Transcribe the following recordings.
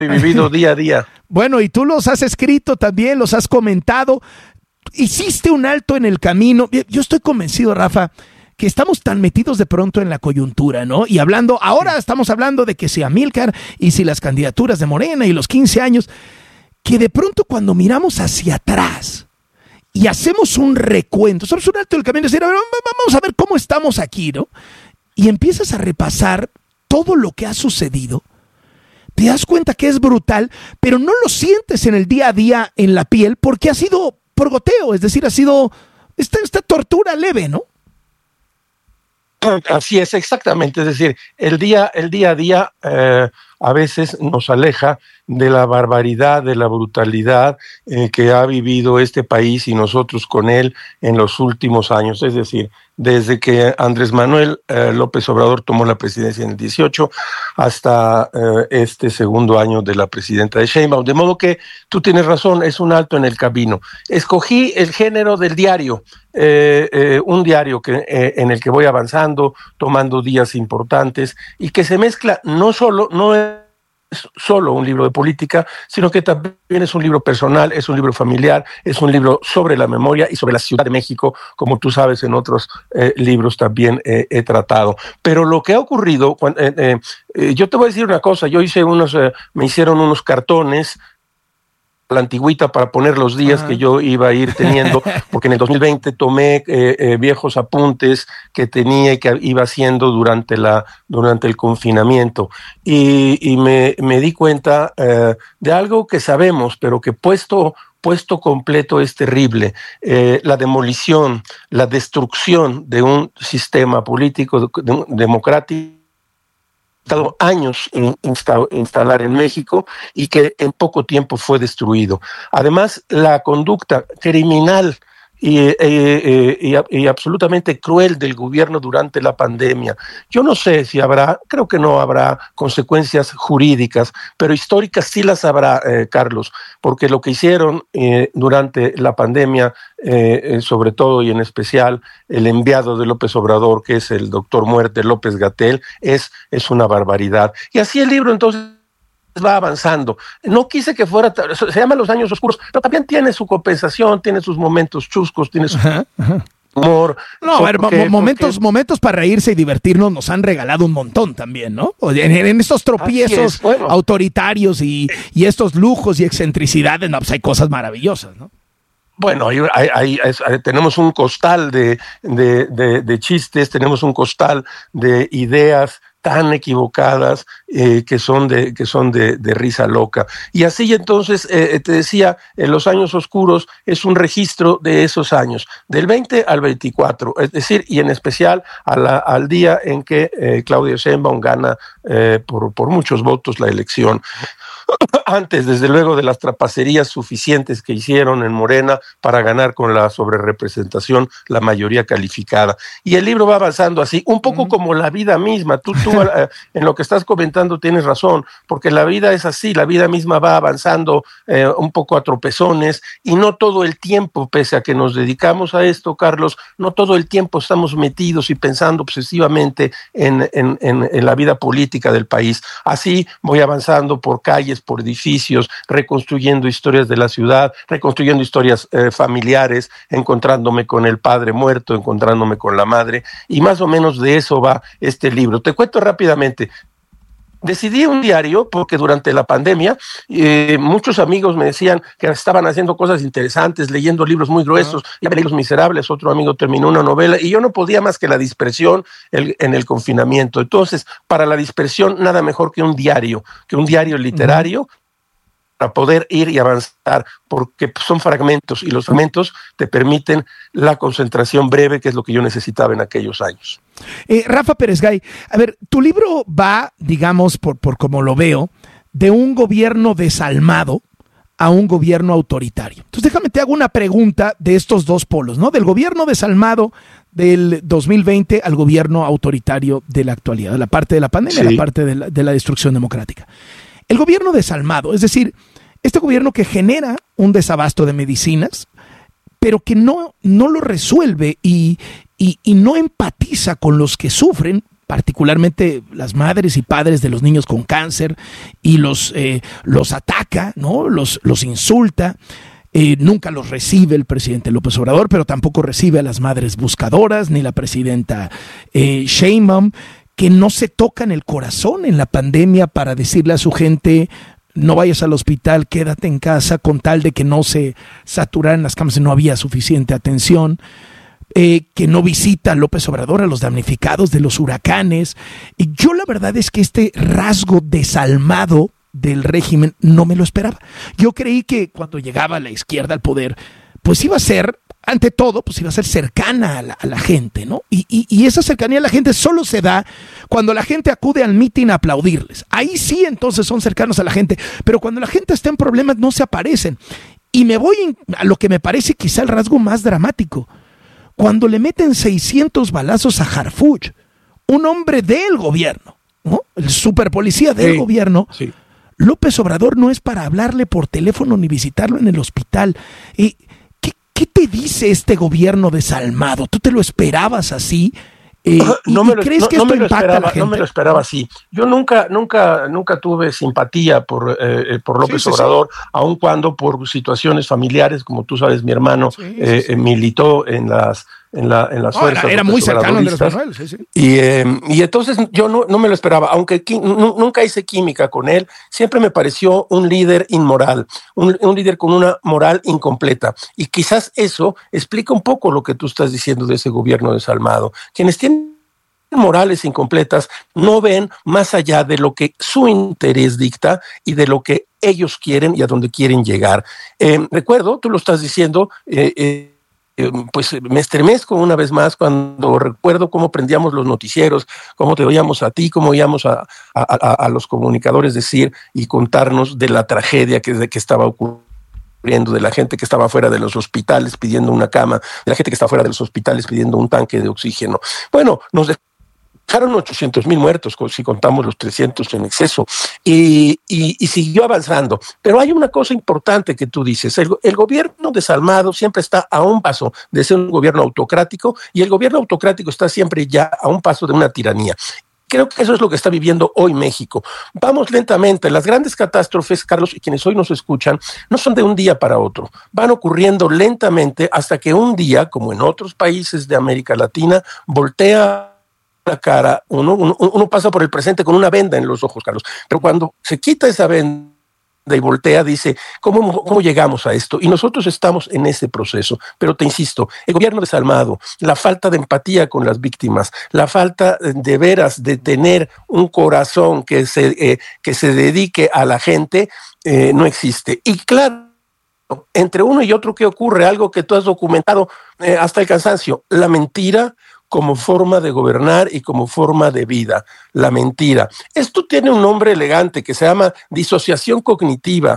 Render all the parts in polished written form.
vivido día a día. Bueno, y tú los has escrito también, los has comentado. Hiciste un alto en el camino. Yo estoy convencido, Rafa, que estamos tan metidos de pronto en la coyuntura, ¿no? Y ahora estamos hablando de que si Amílcar y si las candidaturas de Morena y los 15 años, que de pronto cuando miramos hacia atrás y hacemos un recuento, somos un alto en el camino, decir, vamos a ver cómo estamos aquí, ¿no? Y empiezas a repasar todo lo que ha sucedido, te das cuenta que es brutal, pero no lo sientes en el día a día en la piel porque ha sido por goteo, es decir, ha sido esta tortura leve, ¿no? Así es, exactamente. Es decir, el día a día a veces nos aleja de la barbaridad, de la brutalidad que ha vivido este país y nosotros con él en los últimos años. Es decir, desde que Andrés Manuel López Obrador tomó la presidencia en el 18 hasta este segundo año de la presidenta de Sheinbaum. De modo que tú tienes razón, es un alto en el camino. Escogí el género del diario, un diario en el que voy avanzando, tomando días importantes y que se mezcla no es solo un libro de política, sino que también es un libro personal, es un libro familiar, es un libro sobre la memoria y sobre la Ciudad de México, como tú sabes, en otros libros también he tratado. Pero lo que ha ocurrido, yo te voy a decir una cosa, me hicieron unos cartones la antigüita para poner los días que yo iba a ir teniendo, porque en el 2020 tomé viejos apuntes que tenía y que iba haciendo durante el confinamiento y me di cuenta de algo que sabemos, pero que puesto completo es terrible. La demolición, la destrucción de un sistema político democrático estado años en instalar en México y que en poco tiempo fue destruido. Además, la conducta criminal y absolutamente cruel del gobierno durante la pandemia. Yo no sé si creo que no habrá consecuencias jurídicas, pero históricas sí las habrá, Carlos, porque lo que hicieron durante la pandemia, sobre todo y en especial el enviado de López Obrador, que es el doctor Muerte López-Gatell, es una barbaridad. Y así el libro entonces va avanzando. No quise que fuera, se llama Los Años Oscuros, pero también tiene su compensación, tiene sus momentos chuscos, tiene su humor. No, a ver, momentos para reírse y divertirnos nos han regalado un montón también, ¿no? En estos tropiezos autoritarios y estos lujos y excentricidades, no, pues hay cosas maravillosas, ¿no? Bueno, tenemos un costal de chistes, tenemos un costal de ideas tan equivocadas que son de risa loca. Y así entonces, te decía, Los Años Oscuros es un registro de esos años, del 20 al 24, es decir, y en especial al día en que Claudia Sheinbaum gana por muchos votos la elección. Antes, desde luego, de las trapacerías suficientes que hicieron en Morena para ganar con la sobrerepresentación la mayoría calificada. Y el libro va avanzando así, un poco como la vida misma. Tú en lo que estás comentando tienes razón, porque la vida es así, la vida misma va avanzando un poco a tropezones y no todo el tiempo, pese a que nos dedicamos a esto, Carlos, no todo el tiempo estamos metidos y pensando obsesivamente en la vida política del país. Así voy avanzando por calles, por edificios, reconstruyendo historias de la ciudad, reconstruyendo historias familiares, encontrándome con el padre muerto, encontrándome con la madre, y más o menos de eso va este libro. Te cuento rápidamente. Decidí un diario porque durante la pandemia muchos amigos me decían que estaban haciendo cosas interesantes, leyendo libros muy gruesos, ya leí Los Miserables, otro amigo terminó una novela y yo no podía más que la dispersión en el confinamiento. Entonces, para la dispersión, nada mejor que un diario literario, para poder ir y avanzar, porque son fragmentos y los fragmentos te permiten la concentración breve, que es lo que yo necesitaba en aquellos años. Rafa Pérez Gay, a ver, tu libro va, digamos, por como lo veo, de un gobierno desalmado a un gobierno autoritario. Entonces déjame te hago una pregunta de estos dos polos, ¿no? Del gobierno desalmado del 2020 al gobierno autoritario de la actualidad, de la parte de la pandemia, la parte de la destrucción democrática. El gobierno desalmado, es decir, este gobierno que genera un desabasto de medicinas, pero que no lo resuelve y no empatiza con los que sufren, particularmente las madres y padres de los niños con cáncer, y los ataca, ¿no? Los insulta. Nunca los recibe el presidente López Obrador, pero tampoco recibe a las madres buscadoras, ni la presidenta Sheinbaum, que no se tocan el corazón en la pandemia para decirle a su gente: no vayas al hospital, quédate en casa, con tal de que no se saturaran las camas y no había suficiente atención. Que no visita a López Obrador a los damnificados de los huracanes. Y yo la verdad es que este rasgo desalmado del régimen no me lo esperaba. Yo creí que cuando llegaba la izquierda al poder, pues iba a ser, ante todo, pues iba a ser cercana a la gente, ¿no? Y esa cercanía a la gente solo se da cuando la gente acude al mitin a aplaudirles. Ahí sí, entonces son cercanos a la gente, pero cuando la gente está en problemas no se aparecen. Y me voy a lo que me parece quizá el rasgo más dramático. Cuando le meten 600 balazos a Harfuch, un hombre del gobierno, ¿no? El superpolicía del gobierno, sí. López Obrador no es para hablarle por teléfono ni visitarlo en el hospital. ¿Qué te dice este gobierno desalmado? ¿Tú te lo esperabas así? ¿Crees que esto impacta a la gente? No me lo esperaba así. Yo nunca tuve simpatía por López Obrador, aun cuando por situaciones familiares, como tú sabes, mi hermano militó en las fuerzas. Era muy cercano a Andrés Manuel, y entonces yo no me lo esperaba, aunque nunca hice química con él. Siempre me pareció un líder inmoral, un líder con una moral incompleta, y quizás eso explica un poco lo que tú estás diciendo de ese gobierno desalmado. Quienes tienen morales incompletas no ven más allá de lo que su interés dicta y de lo que ellos quieren y a dónde quieren llegar. Recuerdo, tú lo estás diciendo, pues me estremezco una vez más cuando recuerdo cómo prendíamos los noticieros, cómo te oíamos a ti, cómo oíamos a los comunicadores decir y contarnos de la tragedia que estaba ocurriendo, de la gente que estaba fuera de los hospitales pidiendo una cama, de la gente que está fuera de los hospitales pidiendo un tanque de oxígeno. Bueno, nos dejaron 800,000 muertos, si contamos los 300 en exceso, y siguió avanzando. Pero hay una cosa importante que tú dices: el gobierno desalmado siempre está a un paso de ser un gobierno autocrático, y el gobierno autocrático está siempre ya a un paso de una tiranía. Creo que eso es lo que está viviendo hoy México. Vamos lentamente. Las grandes catástrofes, Carlos, y quienes hoy nos escuchan, no son de un día para otro. Van ocurriendo lentamente hasta que un día, como en otros países de América Latina, voltea la cara, uno pasa por el presente con una venda en los ojos, Carlos, pero cuando se quita esa venda y voltea, dice: ¿cómo llegamos a esto? Y nosotros estamos en ese proceso. Pero te insisto, el gobierno desalmado, la falta de empatía con las víctimas, la falta de veras de tener un corazón que se dedique a la gente, no existe. Y claro, entre uno y otro, ¿qué ocurre? Algo que tú has documentado hasta el cansancio: la mentira como forma de gobernar y como forma de vida, la mentira. Esto tiene un nombre elegante que se llama disociación cognitiva,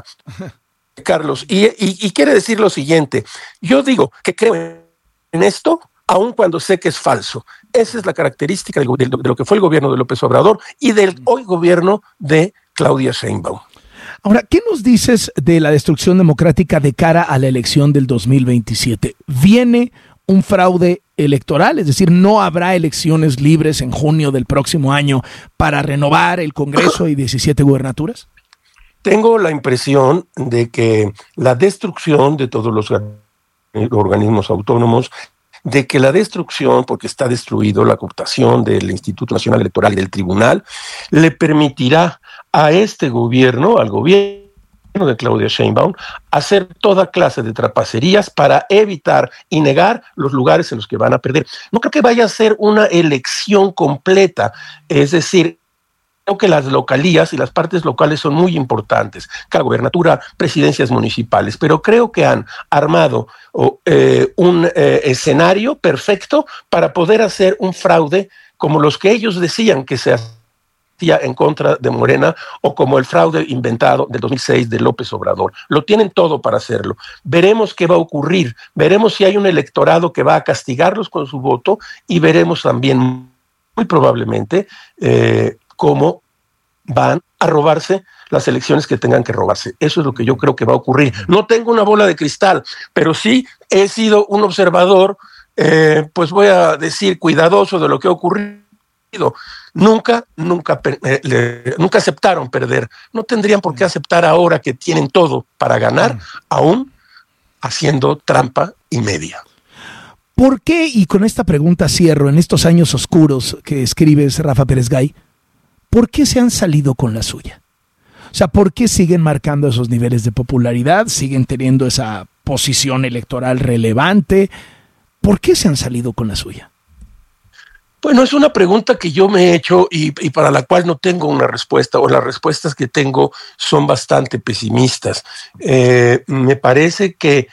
Carlos, y quiere decir lo siguiente: yo digo que creo en esto, aun cuando sé que es falso. Esa es la característica de lo que fue el gobierno de López Obrador y del hoy gobierno de Claudia Sheinbaum. Ahora, ¿qué nos dices de la destrucción democrática de cara a la elección del 2027? ¿Viene un fraude electoral? Es decir, ¿no habrá elecciones libres en junio del próximo año para renovar el Congreso y 17 gubernaturas? Tengo la impresión de que la destrucción de todos los organismos autónomos, de que la destrucción, porque está destruido, la cooptación del Instituto Nacional Electoral y del Tribunal, le permitirá a este gobierno, al gobierno de Claudia Sheinbaum, hacer toda clase de trapacerías para evitar y negar los lugares en los que van a perder. No creo que vaya a ser una elección completa, es decir, creo que las localías y las partes locales son muy importantes, cada gobernatura, presidencias municipales, pero creo que han armado un escenario perfecto para poder hacer un fraude como los que ellos decían que se hacía en contra de Morena, o como el fraude inventado del 2006 de López Obrador. Lo tienen todo para hacerlo. Veremos qué va a ocurrir, veremos si hay un electorado que va a castigarlos con su voto, y veremos también, muy probablemente, cómo van a robarse las elecciones que tengan que robarse. Eso es lo que yo creo que va a ocurrir. No tengo una bola de cristal, pero sí he sido un observador, pues voy a decir, cuidadoso de lo que ha ocurrido Nunca aceptaron perder. No tendrían por qué aceptar ahora que tienen todo para ganar, aún haciendo trampa y media. ¿Por qué, y con esta pregunta cierro, en estos años oscuros que escribes, Rafa Pérez Gay, por qué se han salido con la suya? O sea, ¿por qué siguen marcando esos niveles de popularidad? ¿Siguen teniendo esa posición electoral relevante? ¿Por qué se han salido con la suya? Bueno, es una pregunta que yo me he hecho y para la cual no tengo una respuesta, o las respuestas que tengo son bastante pesimistas. Me parece que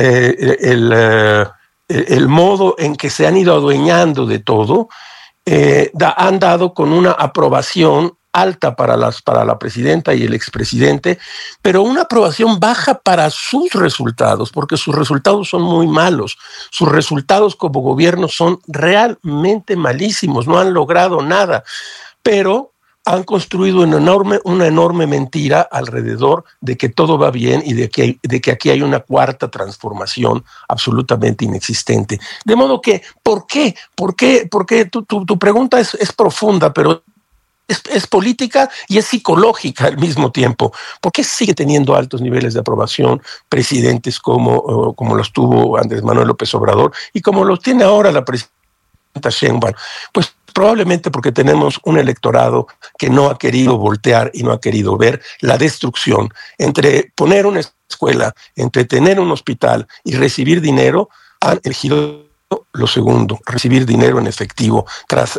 el modo en que se han ido adueñando de todo han dado con una aprobación alta para la presidenta y el expresidente, pero una aprobación baja para sus resultados, porque sus resultados son muy malos. Sus resultados como gobierno son realmente malísimos, no han logrado nada, pero han construido una enorme mentira alrededor de que todo va bien y de que aquí hay una cuarta transformación absolutamente inexistente. De modo que, ¿por qué? Tu pregunta es profunda, pero es política y es psicológica al mismo tiempo. ¿Por qué sigue teniendo altos niveles de aprobación presidentes como los tuvo Andrés Manuel López Obrador y como los tiene ahora la presidenta Sheinbaum? Pues probablemente porque tenemos un electorado que no ha querido voltear y no ha querido ver la destrucción. Entre poner una escuela, entre tener un hospital y recibir dinero, han elegido lo segundo, recibir dinero en efectivo, tras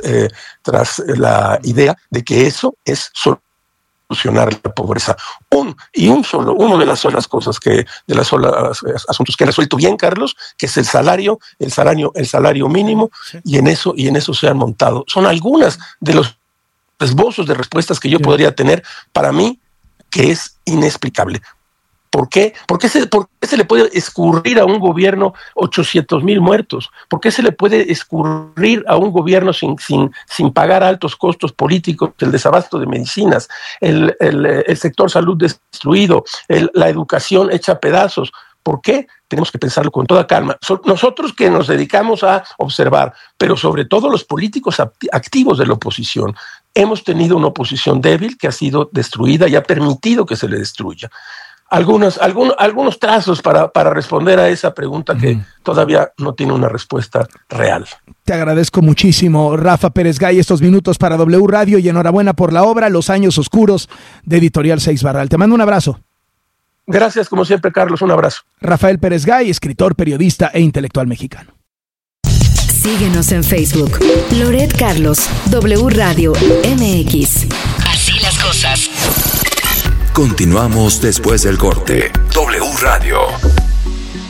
la idea de que eso es solucionar la pobreza. Uno de las solas cosas de las solas asuntos que he resuelto bien, Carlos, que es el salario mínimo, sí. y en eso se han montado. Son algunas de los esbozos de respuestas que yo podría tener para mí, que es inexplicable. ¿Por qué? ¿Por qué se le puede escurrir a un gobierno 800,000 muertos? ¿Por qué se le puede escurrir a un gobierno sin pagar altos costos políticos, el desabasto de medicinas, el sector salud destruido, la educación hecha a pedazos? ¿Por qué? Tenemos que pensarlo con toda calma. Nosotros que nos dedicamos a observar, pero sobre todo los políticos activos de la oposición, hemos tenido una oposición débil que ha sido destruida y ha permitido que se le destruya. Algunos trazos para responder a esa pregunta que todavía no tiene una respuesta real. Te agradezco muchísimo, Rafa Pérez Gay, estos minutos para W Radio y enhorabuena por la obra Los Años Oscuros de Editorial Seix Barral. Te mando un abrazo. Gracias, como siempre, Carlos, un abrazo. Rafael Pérez Gay, escritor, periodista e intelectual mexicano. Síguenos en Facebook. Loret Carlos, W Radio MX. Así las cosas. Continuamos después del corte. W Radio.